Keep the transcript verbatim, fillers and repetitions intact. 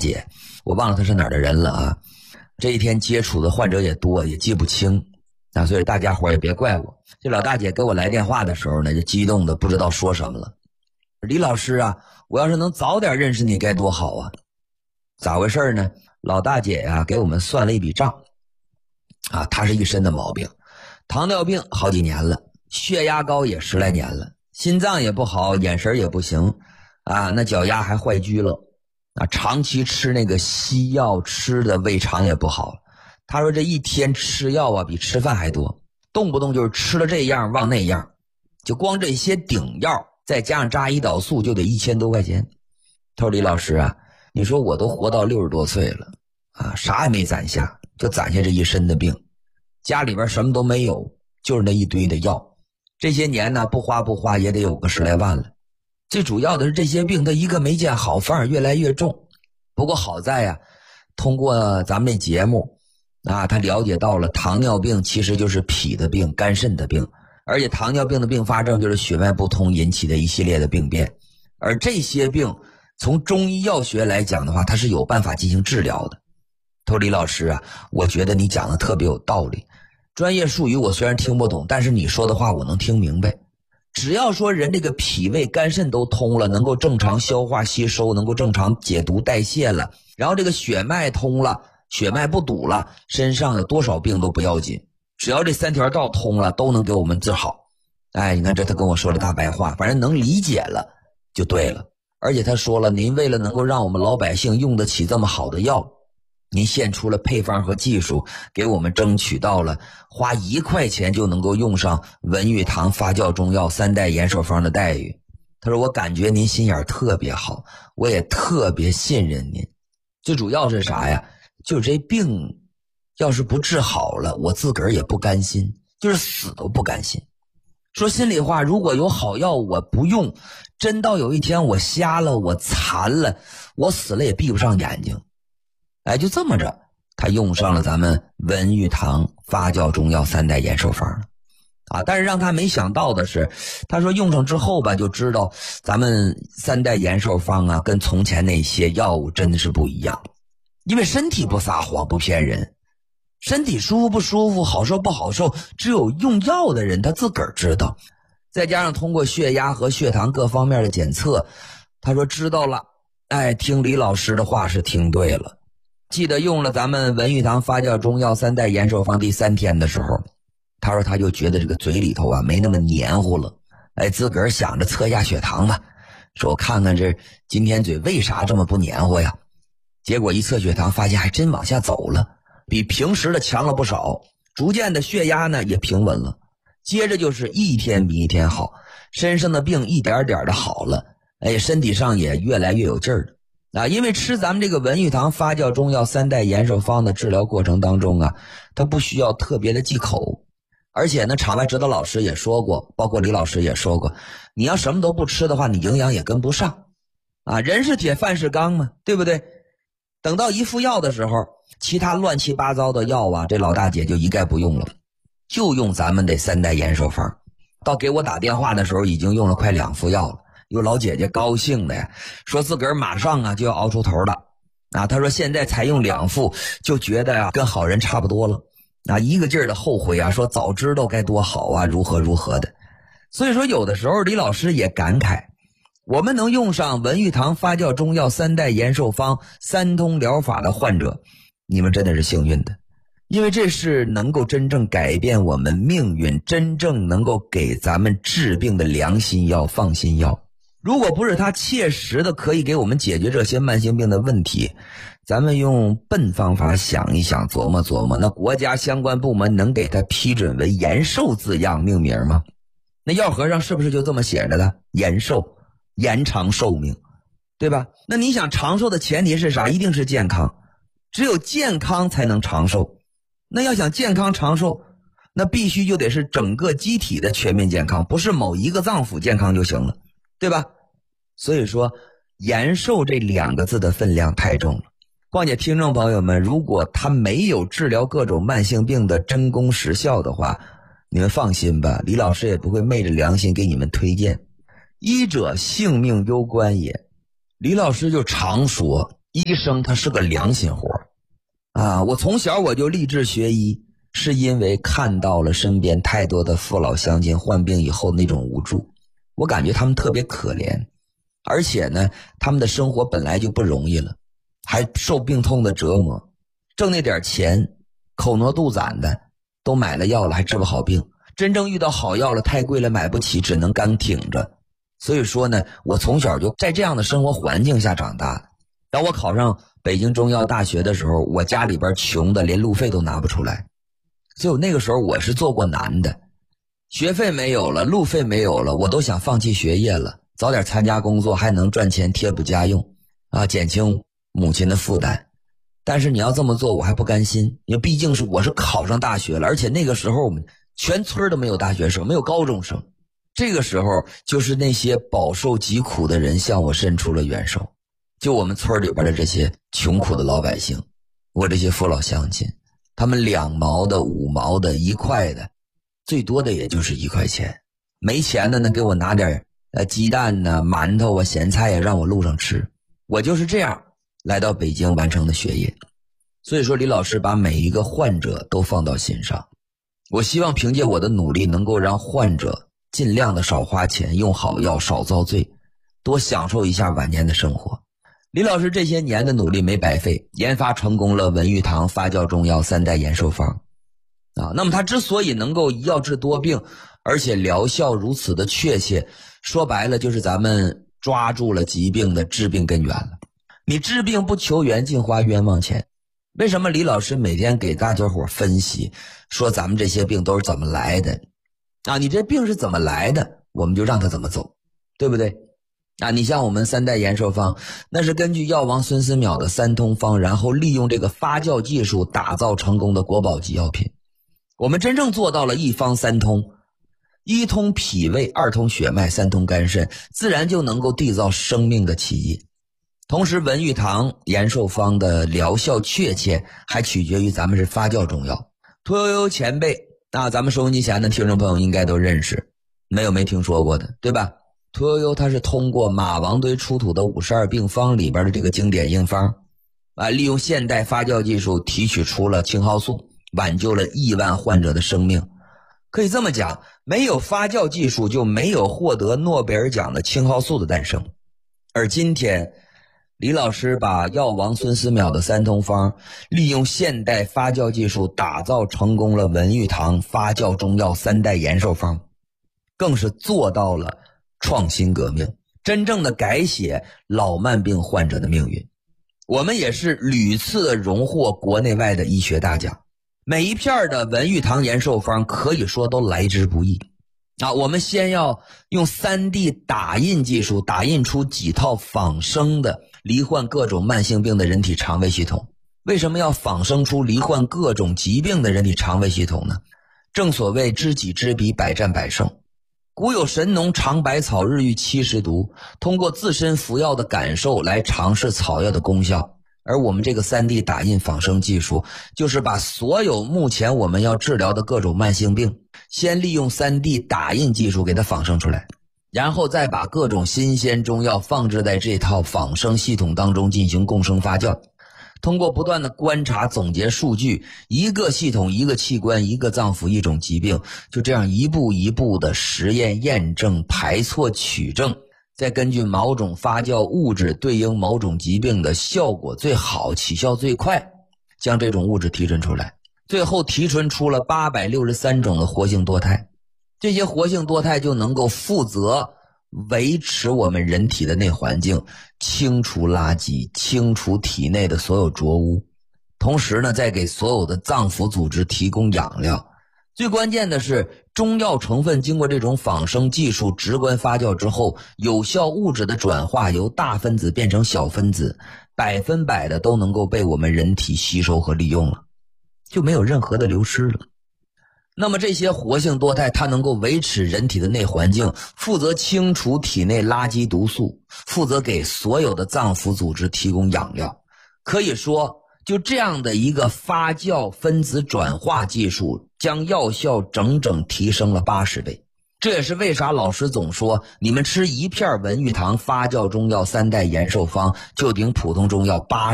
姐，我忘了她是哪儿的人了啊。这一天接触的患者也多，也记不清啊，所以大家伙也别怪我。这老大姐给我来电话的时候呢，就激动的不知道说什么了。李老师啊，我要是能早点认识你该多好啊。咋回事呢？老大姐呀、啊、给我们算了一笔账啊，她是一身的毛病，糖尿病好几年了，血压高也十来年了，心脏也不好，眼神也不行啊，那脚丫还坏疽了啊，长期吃那个西药，吃的胃肠也不好。他说这一天吃药啊比吃饭还多，动不动就是吃了这样忘那样，就光这些顶药再加上扎胰岛素就得一千多块钱。他说李老师啊，你说我都活到六十多岁了啊，啥也没攒下，就攒下这一身的病，家里边什么都没有，就是那一堆的药，这些年呢不花不花也得有个十来万了。最主要的是这些病他一个没见好，反而越来越重。不过好在呀、啊，通过咱们这节目啊，他了解到了糖尿病其实就是脾的病，肝肾的病，而且糖尿病的并发症就是血脉不通引起的一系列的病变，而这些病从中医药学来讲的话，它是有办法进行治疗的。他说李老师啊，我觉得你讲的特别有道理，专业术语我虽然听不懂，但是你说的话我能听明白。只要说人这个脾胃肝肾都通了，能够正常消化吸收，能够正常解毒代谢了，然后这个血脉通了，血脉不堵了，身上有多少病都不要紧，只要这三条道通了，都能给我们治好。哎，你看这他跟我说了大白话，反正能理解了就对了。而且他说了，您为了能够让我们老百姓用得起这么好的药，您献出了配方和技术，给我们争取到了花一块钱就能够用上文玉堂发酵中药三代延寿方的待遇。他说我感觉您心眼特别好，我也特别信任您。最主要是啥呀？就是这病要是不治好了，我自个儿也不甘心，就是死都不甘心。说心里话，如果有好药我不用，真到有一天我瞎了，我残了，我死了也闭不上眼睛。哎，就这么着，他用上了咱们文玉堂发酵中药三代延寿方啊。但是让他没想到的是，他说用上之后吧，就知道咱们三代延寿方啊，跟从前那些药物真的是不一样。因为身体不撒谎不骗人，身体舒服不舒服，好受不好受，只有用药的人他自个儿知道。再加上通过血压和血糖各方面的检测，他说知道了，哎，听李老师的话是听对了。记得用了咱们文玉堂发酵中药三代延寿方第三天的时候，他说他就觉得这个嘴里头啊没那么黏糊了，哎，自个儿想着测一下血糖吧，说我看看这今天嘴为啥这么不黏糊呀。结果一测血糖发现还真往下走了，比平时的强了不少，逐渐的血压呢也平稳了。接着就是一天比一天好，身上的病一点点的好了，哎，身体上也越来越有劲儿了啊。因为吃咱们这个文玉堂发酵中药三代延寿方的治疗过程当中啊，它不需要特别的忌口，而且呢场外指导老师也说过，包括李老师也说过，你要什么都不吃的话，你营养也跟不上啊。人是铁饭是钢嘛，对不对？等到一副药的时候，其他乱七八糟的药啊，这老大姐就一概不用了，就用咱们这三代延寿方。到给我打电话的时候已经用了快两副药了，有老姐姐高兴的呀，说自个儿马上啊就要熬出头了啊。她说现在才用两副就觉得呀、啊、跟好人差不多了啊，一个劲儿的后悔啊，说早知道该多好啊，如何如何的。所以说有的时候李老师也感慨，我们能用上文玉堂发酵中药三代延寿方三通疗法的患者，你们真的是幸运的，因为这是能够真正改变我们命运，真正能够给咱们治病的良心药放心药。如果不是它切实的可以给我们解决这些慢性病的问题，咱们用笨方法想一想，琢磨琢磨，那国家相关部门能给它批准为延寿字样命名吗？那药盒上是不是就这么写着的？延寿，延长寿命，对吧？那你想长寿的前提是啥？一定是健康，只有健康才能长寿。那要想健康长寿，那必须就得是整个机体的全面健康，不是某一个脏腑健康就行了，对吧？所以说延寿这两个字的分量太重了。况且听众朋友们，如果他没有治疗各种慢性病的真功实效的话，你们放心吧，李老师也不会昧着良心给你们推荐。医者性命攸关也，李老师就常说医生他是个良心活啊！我从小我就立志学医，是因为看到了身边太多的父老乡亲患病以后那种无助，我感觉他们特别可怜，而且呢，他们的生活本来就不容易了，还受病痛的折磨，挣那点钱口挪肚攒的，都买了药了还治不好病，真正遇到好药了太贵了买不起，只能干挺着。所以说呢，我从小就在这样的生活环境下长大的。当我考上北京中药大学的时候，我家里边穷的连路费都拿不出来，所以那个时候我是做过难的，学费没有了，路费没有了，我都想放弃学业了，早点参加工作还能赚钱贴补家用啊，减轻母亲的负担。但是你要这么做我还不甘心，因为毕竟是我是考上大学了，而且那个时候我们全村都没有大学生，没有高中生。这个时候就是那些饱受疾苦的人向我伸出了援手，就我们村里边的这些穷苦的老百姓，我这些父老乡亲，他们两毛的五毛的一块的，最多的也就是一块钱，没钱的呢给我拿点呃鸡蛋呢、馒头啊、咸菜呀，让我路上吃。我就是这样来到北京完成的学业。所以说李老师把每一个患者都放到心上，我希望凭借我的努力能够让患者尽量的少花钱，用好药，少遭罪，多享受一下晚年的生活。李老师这些年的努力没白费，研发成功了文玉堂发酵中药三代延寿方啊。那么他之所以能够一药治多病，而且疗效如此的确切，说白了就是咱们抓住了疾病的治病根源了。你治病不求源，净花冤枉钱。为什么李老师每天给大家伙分析说咱们这些病都是怎么来的啊？你这病是怎么来的，我们就让它怎么走，对不对啊？你像我们三代延寿方，那是根据药王孙思邈的三通方，然后利用这个发酵技术打造成功的国宝级药品。我们真正做到了一方三通，一通脾胃，二通血脉，三通肝肾，自然就能够缔造生命的奇迹。同时文玉堂延寿方的疗效确切还取决于咱们是发酵中药。屠呦呦前辈啊，咱们收音机前的听众朋友应该都认识，没有没听说过的，对吧？屠呦呦他是通过马王堆出土的五十二病方里边的这个经典硬方啊，利用现代发酵技术提取出了青蒿素，挽救了亿万患者的生命。可以这么讲，没有发酵技术就没有获得诺贝尔奖的青蒿素的诞生。而今天李老师把药王孙思邈的三通方利用现代发酵技术打造成功了文玉堂发酵中药三代延寿方，更是做到了创新革命，真正的改写老慢病患者的命运。我们也是屡次荣获国内外的医学大奖，每一片的文玉堂延寿方可以说都来之不易啊！我们先要用 三 D 打印技术打印出几套仿生的罹患各种慢性病的人体肠胃系统。为什么要仿生出罹患各种疾病的人体肠胃系统呢？正所谓知己知彼，百战百胜。古有神农尝百草，日遇七十毒，通过自身服药的感受来尝试草药的功效。而我们这个 三 D 打印仿生技术，就是把所有目前我们要治疗的各种慢性病，先利用 三 D 打印技术给它仿生出来，然后再把各种新鲜中药放置在这套仿生系统当中进行共生发酵。通过不断的观察总结数据，一个系统一个器官一个脏腑一种疾病，就这样一步一步的实验验证排错取证，再根据某种发酵物质对应某种疾病的效果最好起效最快，将这种物质提纯出来，最后提纯出了八百六十三种的活性多肽。这些活性多肽就能够负责维持我们人体的内环境，清除垃圾，清除体内的所有浊污，同时呢再给所有的脏腑组织提供养料。最关键的是，中药成分经过这种仿生技术直观发酵之后，有效物质的转化由大分子变成小分子，百分百的都能够被我们人体吸收和利用了，就没有任何的流失了。那么这些活性多肽它能够维持人体的内环境，负责清除体内垃圾毒素，负责给所有的脏腑组织提供养料。可以说就这样的一个发酵分子转化技术，将药效整整提升了八十倍。 这也是为啥老师总说，你们吃一片文玉堂发酵中药三代延寿方，就顶普通中药八